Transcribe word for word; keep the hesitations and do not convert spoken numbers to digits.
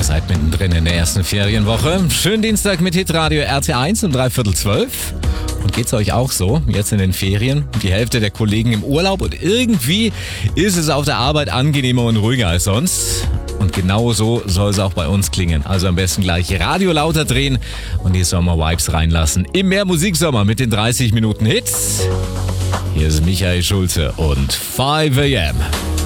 seid mittendrin in der ersten Ferienwoche. Schönen Dienstag mit Hitradio R T eins um dreiviertel zwölf. Und geht's euch auch so? Jetzt in den Ferien? Die Hälfte der Kollegen im Urlaub und irgendwie ist es auf der Arbeit angenehmer und ruhiger als sonst. Und genau so soll es auch bei uns klingen. Also am besten gleich Radio lauter drehen und die Sommer-Vibes reinlassen. Im Mehr-Musiksommer mit den dreißig Minuten Hits. Hier ist Michael Schulze und fünf a m.